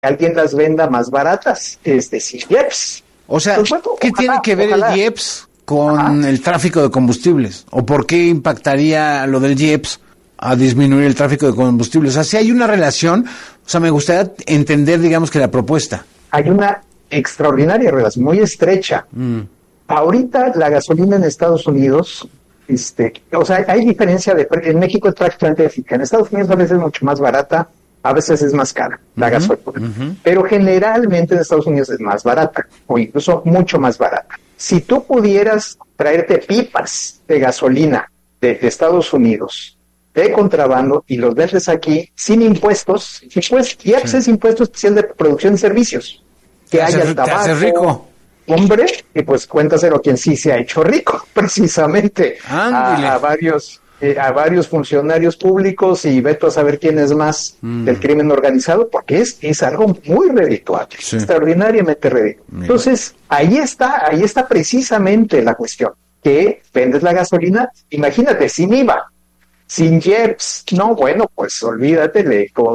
alguien las venda más baratas, es decir, IEPS. O sea, pues bueno, ¿qué tiene que ver el IEPS con el tráfico de combustibles? ¿O por qué impactaría lo del IEPS a disminuir el tráfico de combustibles? O sea, si hay una relación, o sea, me gustaría entender, digamos, que la propuesta. Hay una extraordinaria relación, muy estrecha. Ahorita la gasolina en Estados Unidos, o sea, hay diferencia en México es prácticamente fija. En Estados Unidos a veces es mucho más barata, a veces es más cara la gasolina. Pero generalmente en Estados Unidos es más barata, o incluso mucho más barata. Si tú pudieras traerte pipas de gasolina de Estados Unidos, de contrabando, y los vendes aquí sin impuestos, IEPS es impuesto especial de producción de servicios. Que haya el tabaco. Te hace rico. Hombre, y pues cuéntaselo a quien sí se ha hecho rico, precisamente, a varios funcionarios públicos, y vete a saber quién es más del crimen organizado, porque es algo muy redituable, extraordinariamente redituable. Entonces, ahí está precisamente la cuestión, que vendes la gasolina, imagínate, sin IVA, sin IEPS, no, bueno, pues olvídate,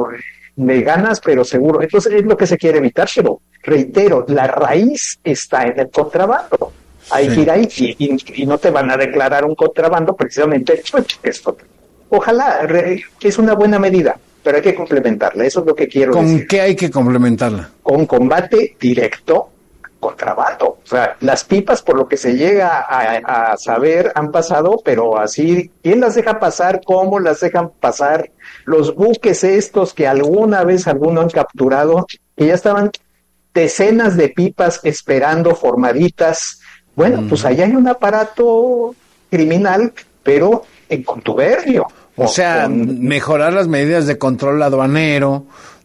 le ganas, pero seguro. Entonces es lo que se quiere evitar, pero reitero, la raíz está en el contrabando. Hay que ir ahí y no te van a declarar un contrabando precisamente. Esto. Ojalá, es una buena medida, pero hay que complementarla, eso es lo que quiero decir. ¿Con qué hay que complementarla? Con combate directo contrabando. O sea, las pipas, por lo que se llega a saber, han pasado, pero así, ¿quién las deja pasar? ¿Cómo las dejan pasar? Los buques estos que alguna vez alguno han capturado, que ya estaban decenas de pipas esperando formaditas. Bueno, pues allá hay un aparato criminal, pero en contubernio. O sea, mejorar las medidas de control aduanero,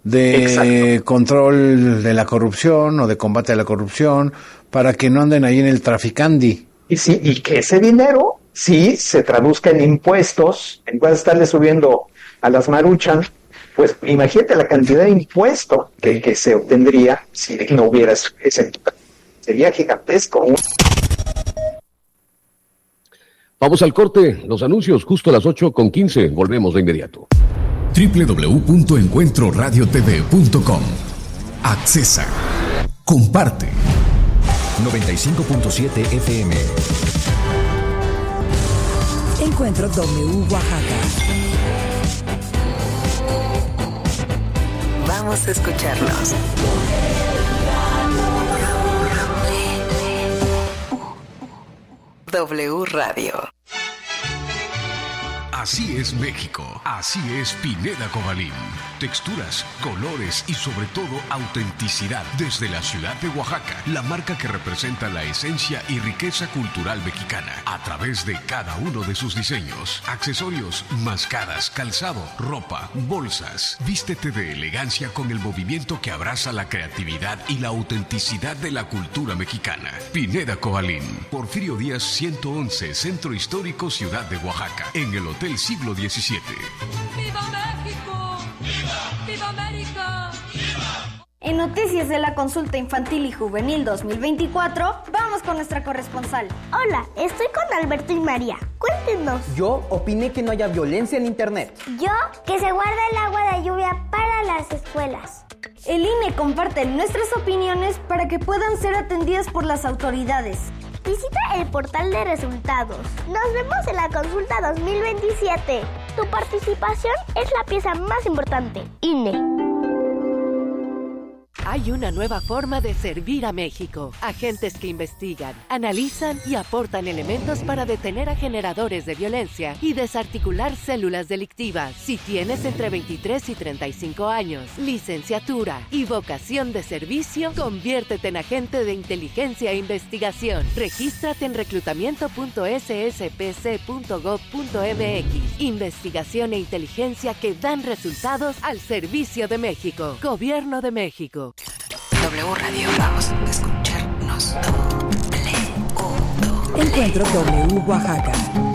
de control de la corrupción o de combate a la corrupción, para que no anden ahí en el traficandi. Y que ese dinero sí se traduzca en impuestos, en vez de estarle subiendo a las Maruchan, pues imagínate la cantidad de impuesto que se obtendría si no hubiera ese. Sería gigantesco. Vamos al corte, los anuncios justo a las 8:15, volvemos de inmediato. www.encuentroradiotv.com. Accesa. Comparte. 95.7 FM. Encuentro W Oaxaca. Vamos a escucharnos. W Radio. Así es México, así es Pineda Cobalín. Texturas, colores y sobre todo autenticidad desde la ciudad de Oaxaca, la marca que representa la esencia y riqueza cultural mexicana a través de cada uno de sus diseños, accesorios, mascaras, calzado, ropa, bolsas. Vístete de elegancia con el movimiento que abraza la creatividad y la autenticidad de la cultura mexicana. Pineda Cobalín, Porfirio Díaz 111, Centro Histórico, Ciudad de Oaxaca, en el Hotel Siglo XVII. ¡Viva México! ¡Viva! ¡Viva América! ¡Viva! En noticias de la consulta infantil y juvenil 2024, vamos con nuestra corresponsal. Hola, estoy con Alberto y María. Cuéntenos. Yo opiné que no haya violencia en internet. Yo, que se guarde el agua de lluvia para las escuelas. El INE comparte nuestras opiniones para que puedan ser atendidas por las autoridades. Visita el portal de resultados. Nos vemos en la consulta 2027. Tu participación es la pieza más importante. INE. Hay una nueva forma de servir a México. Agentes que investigan, analizan y aportan elementos para detener a generadores de violencia y desarticular células delictivas. Si tienes entre 23 y 35 años, licenciatura y vocación de servicio, conviértete en agente de inteligencia e investigación. Regístrate en reclutamiento.sspc.gov.mx. Investigación e inteligencia que dan resultados al servicio de México. Gobierno de México. W Radio, vamos a escucharnos. Encuentro W Oaxaca.